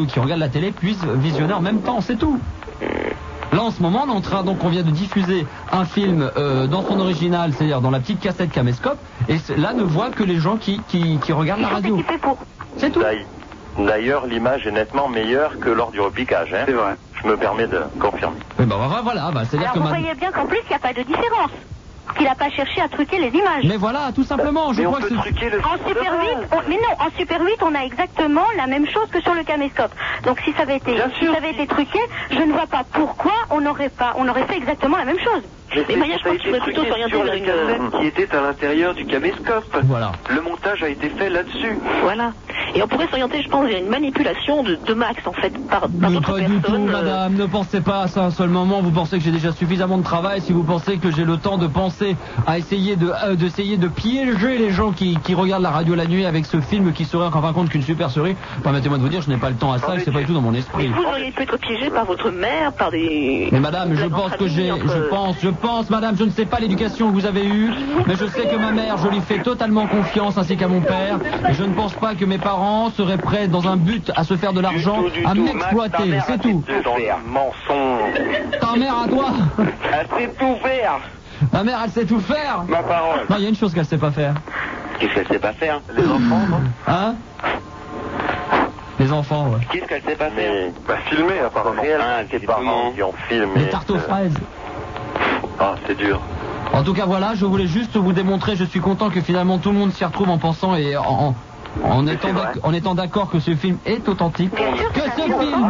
radio, qui regardent la télé, puissent visionner en même temps, c'est tout. Là en ce moment on vient de diffuser un film dans son original, c'est-à-dire dans la petite cassette caméscope, et là ne voit que les gens qui regardent la radio. C'est tout. D'ailleurs, l'image est nettement meilleure que lors du repiquage. Hein. C'est vrai. Je me permets de confirmer. Et ben voilà, c'est-à-dire alors que vous voyez bien qu'en plus il n'y a pas de différence. Qu'il n'a pas cherché à truquer les images. Mais voilà, tout simplement, je crois que truquer le en Super 8, mais non, en Super 8, on a exactement la même chose que sur le caméscope. Donc si ça avait été, truqué, je ne vois pas pourquoi on aurait fait exactement la même chose. Mais Maya, je pense qu'il faudrait plutôt s'orienter vers une cassette qui était à l'intérieur du caméscope. Voilà. Le montage a été fait là-dessus. Voilà. Et on pourrait s'orienter, je pense, vers une manipulation de Max, en fait, par d'autres personnes. Pas du tout, madame, ne pensez pas à ça un seul moment. Vous pensez que j'ai déjà suffisamment de travail. Si vous pensez que j'ai le temps de penser à essayer de piéger les gens qui regardent la radio la nuit avec ce film qui serait en fin de compte qu'une super série, permettez-moi de vous dire, je n'ai pas le temps à ça et c'est pas du tout dans mon esprit. Vous auriez pu être piégé par votre mère, par des... Mais madame, je pense, madame, je ne sais pas l'éducation que vous avez eue, mais je sais que ma mère, je lui fais totalement confiance, ainsi qu'à mon père, et je ne pense pas que mes parents seraient prêts, dans un but à se faire de l'argent, à m'exploiter, c'est tout. Mensonge. Ta mère à toi. Elle sait tout faire. Ma mère, elle sait tout faire. Ma parole. Non, il y a une chose qu'elle sait pas faire. Qu'est-ce qu'elle sait pas faire? Les enfants, non? Hein? Les enfants, ouais. Qu'est-ce qu'elle sait pas faire? Filmer, apparemment. Tes parents qui ont filmé. Les tartes aux fraises. Ah, c'est dur. En tout cas, voilà, je voulais juste vous démontrer, je suis content que finalement tout le monde s'y retrouve en pensant et en étant d'accord que ce film est authentique. Que ce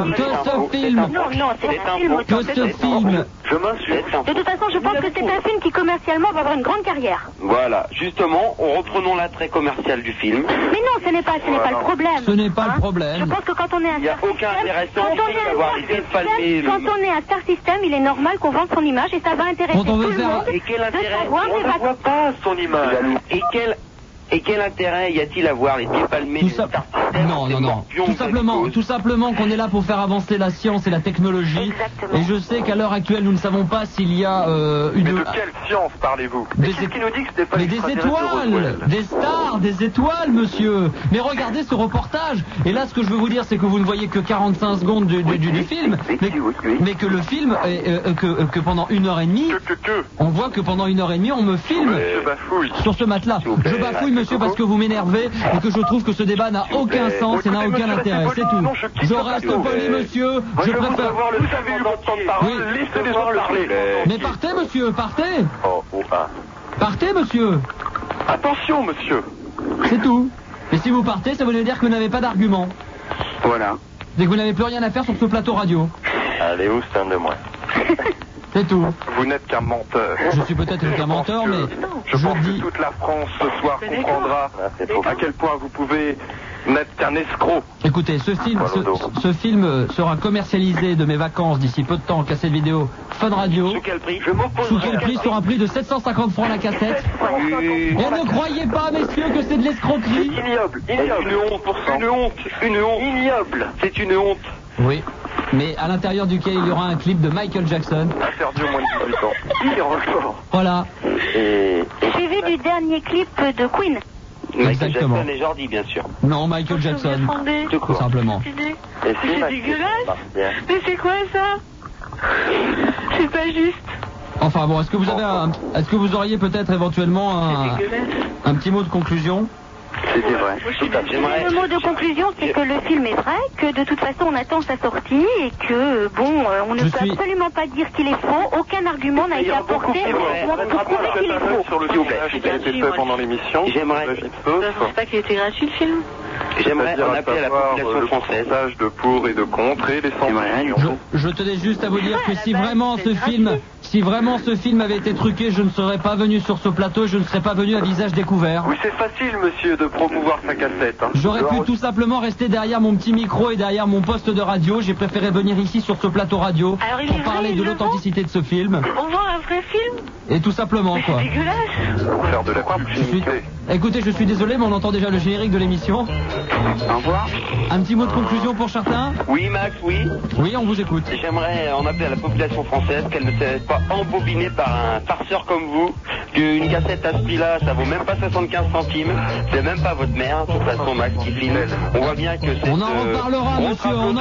film. Je m'insulte. De toute façon, je pense que c'est un film qui commercialement va avoir une grande carrière. Voilà, justement, reprenons l'attrait commercial du film. Mais non, ce n'est pas le problème. Ce n'est pas le problème. Je pense que quand on est un Il n'y a aucun intéressant d'avoir les pieds palmés. Quand on est un Star System, il est normal qu'on vende son image et ça va intéresser tout le monde. Et quel intérêt? On ne voit pas son image. Et quel intérêt y a-t-il à voir les pieds palmés? Non. Tout simplement qu'on est là pour faire avancer la science et la technologie. Exactement. Et je sais qu'à l'heure actuelle, nous ne savons pas s'il y a Mais de quelle science parlez-vous? Qu'est-ce qui nous dit que c'était pas Mais des étoiles, des stars, des étoiles, monsieur. Mais regardez ce reportage. Et là, ce que je veux vous dire, c'est que vous ne voyez que 45 secondes du film, mais que le film, que pendant 1h30, on voit que pendant 1h30, on me filme sur ce matelas. Je bafouille, monsieur, parce que vous m'énervez et que je trouve que ce débat n'a aucun sens et n'a aucun intérêt. C'est tout. Je reste poli, monsieur. Je préfère. Vous avez eu votre temps de parole. Laissez les autres parler. Mais partez, monsieur, partez. Partez, monsieur. Attention, monsieur. C'est tout. Et si vous partez, ça veut dire que vous n'avez pas d'argument. Voilà. C'est que vous n'avez plus rien à faire sur ce plateau radio. Allez, où c'est un de moins. C'est tout. Vous n'êtes qu'un menteur. Je suis peut-être qu'un menteur, mais je pense que toute la France ce soir comprendra à quel point vous pouvez n'être qu'un escroc. Écoutez, ce film sera commercialisé de mes vacances d'ici peu de temps en cassette vidéo Fun Radio. Sous quel prix? Sous quel prix? Sur un prix de 750 francs la cassette. Et ne croyez pas, messieurs, que c'est de l'escroquerie. Ignoble. Une honte. Ignoble. C'est une honte. Oui. Mais à l'intérieur duquel il y aura un clip de Michael Jackson. Interdit au moins de 18 ans. Il est encore. Voilà. Suivi du dernier clip de Queen. Exactement. Michael Jackson et Jordi, bien sûr. Non, Michael Jackson. Tout simplement. Mais c'est dégueulasse. Mais c'est quoi ça? C'est pas juste. Enfin bon, est-ce que vous auriez peut-être éventuellement un petit mot de conclusion? C'était vrai. Le mot de conclusion, c'est que le film est vrai, que de toute façon on attend sa sortie et que, on ne peut absolument pas dire qu'il est faux. Aucun argument n'a été apporté pour prouver qu'il est faux. Sur le tournage qui a été fait pendant l'émission. J'aimerais. Je pense pas qu'il était gratuit le film. J'aimerais en appeler à la population française. De pour et de contre et les sentiments. Je tenais juste à vous dire que si vraiment ce film avait été truqué, je ne serais pas venu sur ce plateau, je ne serais pas venu à visage découvert. Oui, c'est facile, monsieur, de promouvoir sa cassette. J'aurais pu tout simplement rester derrière mon petit micro et derrière mon poste de radio. J'ai préféré venir ici sur ce plateau radio pour parler de l'authenticité de ce film. On voit un vrai film? Et tout simplement, quoi. C'est dégueulasse. Pour faire de la publicité. Écoutez, je suis désolé, mais on entend déjà le générique de l'émission. Au revoir. Un petit mot de conclusion pour certains? Oui, Max, oui. Oui, on vous écoute. J'aimerais en appeler à la population française qu'elle ne se laisse pas embobiner par un farceur comme vous, qu'une cassette à ce prix-là, ça vaut même pas 75 centimes. C'est même pas votre mère, de toute façon, Max qui filme. On voit bien que c'est... On en reparlera, monsieur.